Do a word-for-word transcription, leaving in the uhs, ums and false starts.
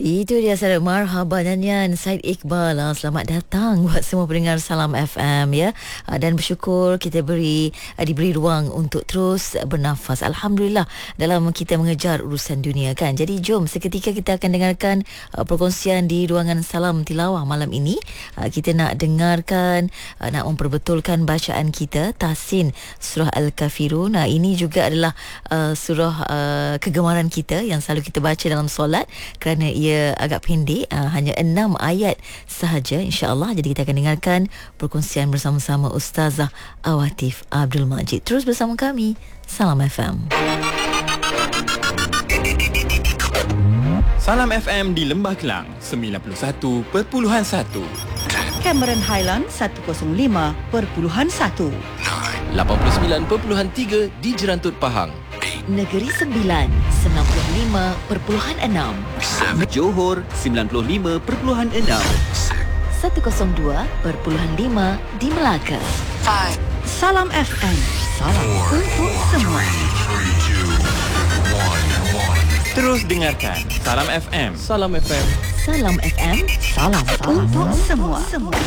Itu dia sahabat, marhaba nyanyian Said Iqbal. Selamat datang buat semua pendengar Salam F M ya. Dan bersyukur kita beri diberi ruang untuk terus bernafas. Alhamdulillah dalam kita mengejar urusan dunia kan. Jadi jom seketika kita akan dengarkan uh, perkongsian di ruangan Salam Tilawah malam ini. Uh, kita nak dengarkan uh, nak memperbetulkan bacaan kita Tahsin surah Al-Kafirun. Nah, ini juga adalah uh, surah uh, kegemaran kita yang selalu kita baca dalam solat kerana ia agak pendek, uh, hanya enam ayat sahaja insya-Allah. Jadi kita akan dengarkan perkongsian bersama-sama Ustazah Awatif Abdul Majid. Terus bersama kami Salam F M. Salam F M di Lembah Kelang sembilan puluh satu perpuluhan satu, Cameron Highland seratus lima perpuluhan satu, lapan puluh sembilan perpuluhan tiga di Jerantut Pahang, Negeri Sembilan sembilan puluh lima perpuluhan enam, Johor sembilan puluh lima perpuluhan enam, seratus dua perpuluhan lima di Melaka. Salam F M, salam untuk semua. Terus dengarkan Salam F M. Salam F M. Salam F M, salam, salam Untuk semua.